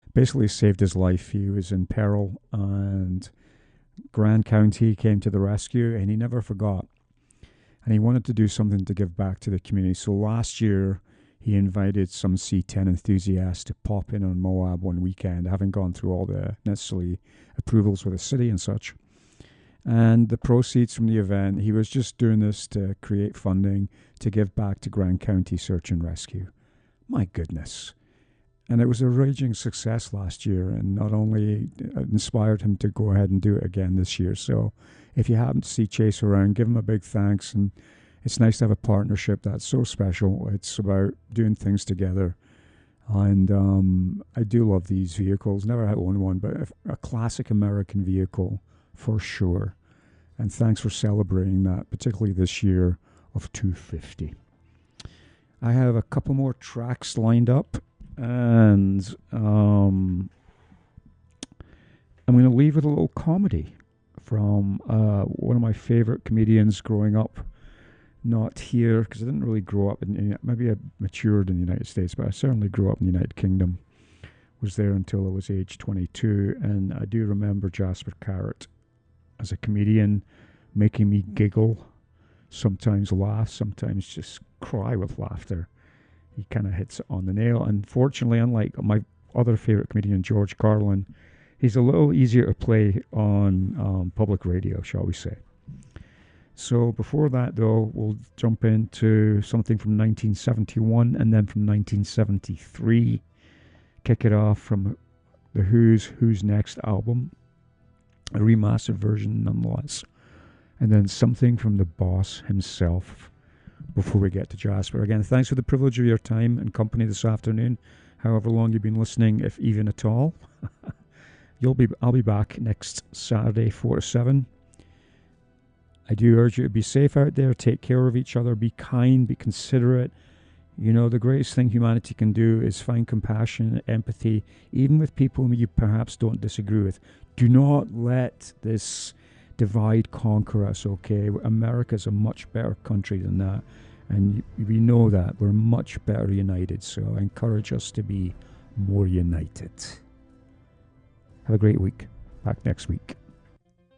basically saved his life. He was in peril, and Grand County came to the rescue, and he never forgot. And he wanted to do something to give back to the community. So last year, he invited some C10 enthusiasts to pop in on Moab one weekend, having gone through all the necessary approvals with the city and such. And the proceeds from the event, he was just doing this to create funding to give back to Grand County Search and Rescue. My goodness. And it was a raging success last year, and not only inspired him to go ahead and do it again this year. So if you happen to see Chase around, give him a big thanks. And it's nice to have a partnership that's so special. It's about doing things together. And I do love these vehicles. Never had one, but a classic American vehicle for sure. And thanks for celebrating that, particularly this year of 250. I have a couple more tracks lined up, and I'm going to leave with a little comedy from one of my favorite comedians growing up. Not here, because I didn't really grow up maybe I matured in the United States, but I certainly grew up in the United Kingdom. Was there until I was age 22, and I do remember Jasper Carrott as a comedian making me giggle, sometimes laugh, sometimes just cry with laughter. He kind of hits it on the nail. Unfortunately, unlike my other favorite comedian, George Carlin, he's a little easier to play on public radio, shall we say. So before that, though, we'll jump into something from 1971 and then from 1973. Kick it off from the Who's Next album, a remastered version nonetheless. And then something from the boss himself before we get to Jasper. Again, thanks for the privilege of your time and company this afternoon, however long you've been listening, if even at all. I'll be back next Saturday, 4 to 7. I do urge you to be safe out there, take care of each other, be kind, be considerate. You know, the greatest thing humanity can do is find compassion, empathy, even with people whom you perhaps don't disagree with. Do not let this divide conquer us, okay? America's a much better country than that, and we know that. We're much better united, so I encourage us to be more united. Have a great week. Back next week.